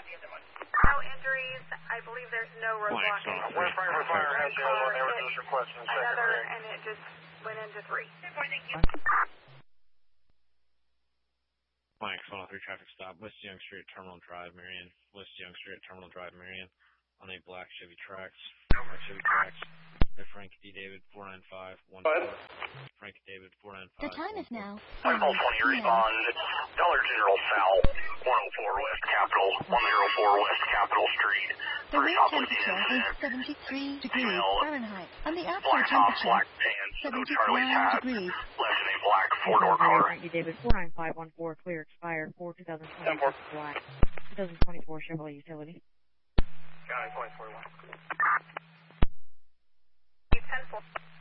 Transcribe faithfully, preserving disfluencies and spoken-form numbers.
No injuries. I believe there's no road blocking. One Frankfurt Fire has the other one. They were just requesting a second Another, rig. and it just went into three. Mike, one oh three traffic stop, West Young Street, Terminal Drive, Marion. West Young Street, Terminal Drive, Marion. On a black Chevy Trax. Black Chevy Trax. By Frank D. David, four nine five one four. Frank David, four nine five. The time is now. Call twenty, respond. Dollar General South, one oh four West Capitol, one oh four West Capitol Street. The room temperature is seventy-three degrees Fahrenheit, and the actual temperature black pants, seventy-nine degrees. Left in a black four-door car. Frank D. David, four nine five one four, clear expired, four two thousand twenty-four black, twenty twenty-four Chevrolet Utility. County twenty-four one. ten four.